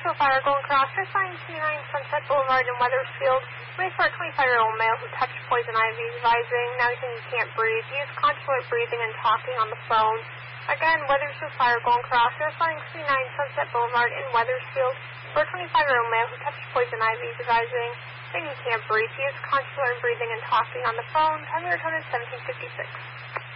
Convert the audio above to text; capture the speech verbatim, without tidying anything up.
Weathersfield Fire going across your sign C nine Sunset Boulevard in Weathersfield. twenty-four, twenty-five-year-old male who touched poison ivy is advising. Now he's saying he can't breathe. Use controlled breathing and talking on the phone. Again, Weathersfield Fire going across your sign C nine Sunset Boulevard in Weathersfield. For a twenty-five-year-old male who touched poison ivy is advising. Saying he can't breathe. Use controlled breathing and talking on the phone. Time your tone is seventeen fifty-six.